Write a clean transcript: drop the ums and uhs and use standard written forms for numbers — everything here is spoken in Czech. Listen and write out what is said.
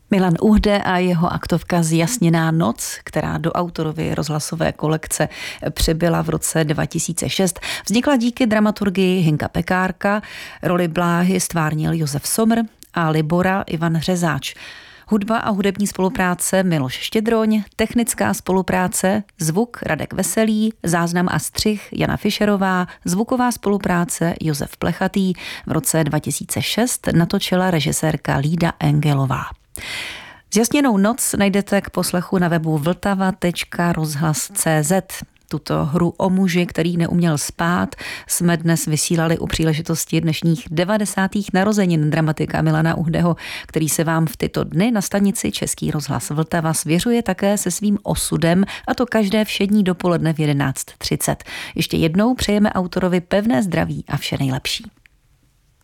Milan Uhde a jeho aktovka Zjasněná noc, která do autorovy rozhlasové kolekce přibyla v roce 2006, vznikla díky dramaturgii Hinka Pekárka, roli Bláhy stvárnil Josef Somr a Libora Ivan Řezáč. Hudba a hudební spolupráce Miloš Štědroň, technická spolupráce, zvuk Radek Veselý, záznam a střih Jana Fischerová, zvuková spolupráce Josef Plechatý. V roce 2006 natočila režisérka Lída Engelová. Zjasněnou noc najdete k poslechu na webu vltava.rozhlas.cz. Tuto hru o muži, který neuměl spát, jsme dnes vysílali u příležitosti dnešních 90. narozenin dramatika Milana Uhdeho, který se vám v tyto dny na stanici Český rozhlas Vltava svěřuje také se svým osudem, a to každé všední dopoledne v 11:30. Ještě jednou přejeme autorovi pevné zdraví a vše nejlepší.